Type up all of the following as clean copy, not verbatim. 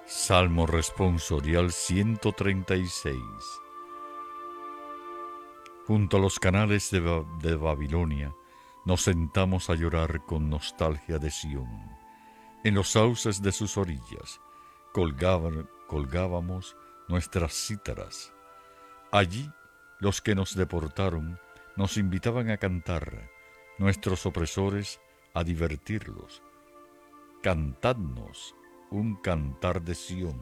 Salmo responsorial 136. Junto a los canales de Babilonia nos sentamos a llorar con nostalgia de Sión. En los sauces de sus orillas colgábamos nuestras cítaras. Allí los que nos deportaron nos invitaban a cantar, nuestros opresores a divertirlos. Cantadnos un cantar de Sión.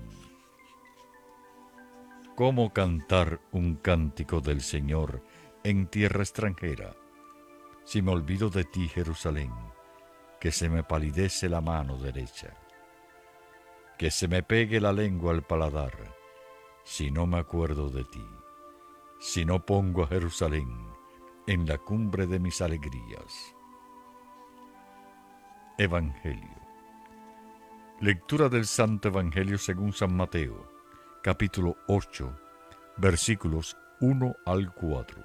¿Cómo cantar un cántico del Señor en tierra extranjera? Si me olvido de ti, Jerusalén, que se me palidece la mano derecha, que se me pegue la lengua al paladar, si no me acuerdo de ti, si no pongo a Jerusalén en la cumbre de mis alegrías. Evangelio. Lectura del Santo Evangelio según San Mateo, capítulo 8, versículos 1 al 4.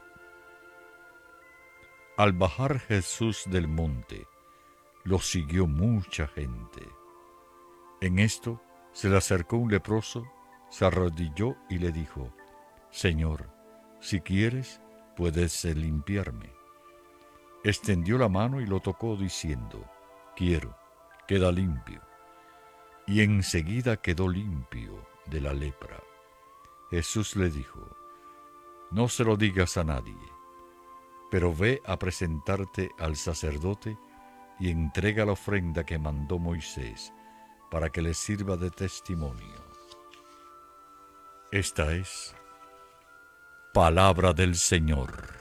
Al bajar Jesús del monte, lo siguió mucha gente. En esto se le acercó un leproso, se arrodilló y le dijo: Señor, si quieres, puedes limpiarme. Extendió la mano y lo tocó diciendo: Quiero, queda limpio. Y enseguida quedó limpio de la lepra. Jesús le dijo: No se lo digas a nadie, pero ve a presentarte al sacerdote y entrega la ofrenda que mandó Moisés para que le sirva de testimonio. Esta es palabra del Señor.